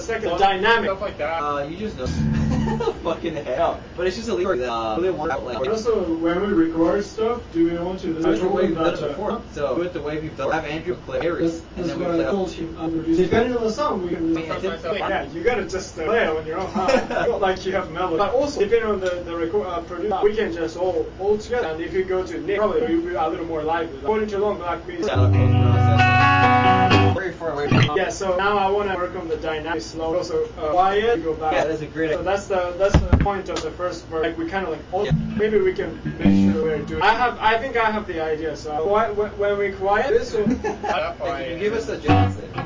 second, dynamic. Stuff like that. You just know. Fucking hell. But it's just a lever that really want like. Also, when we record stuff, do we want to? So it's the way you've done it before. So do it the way we've done. Have Andrew play Aries, and then we play. Depending on the song, we can. Yeah, you gotta just play it on your own. Not like you have melody. But also, depending on the record producer, we can just all together. And if you go to Nick, probably you'll be a little more lively. According to Long Black Beats. Very far away. Yeah, so now I want to work on the dynamic slow. Also, quiet. Go back. Yeah, that's a great. So that's the point of the first verse. Like we kind of like. Maybe we can make sure we're doing. I think I have the idea. So when we quiet this. Can you give us a chance?